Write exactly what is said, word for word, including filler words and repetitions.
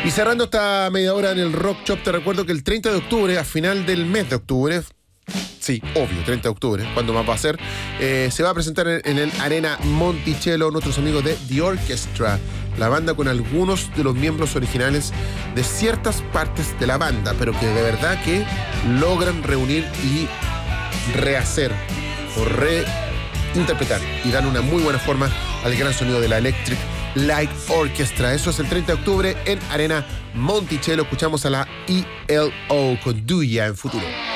Y cerrando esta media hora en el Rock Shop, te recuerdo que el treinta de octubre, a final del mes de octubre, sí, obvio, treinta de octubre, ¿cuándo más va a ser? Eh, se va a presentar en, en el Arena Monticello nuestros amigos de The Orchestra, la banda con algunos de los miembros originales de ciertas partes de la banda, pero que de verdad que logran reunir y rehacer o reinterpretar y dan una muy buena forma al gran sonido de la Electric Light Orchestra. Eso es el treinta de octubre en Arena Monticello. Escuchamos a la E L O con Do Ya en Futuro.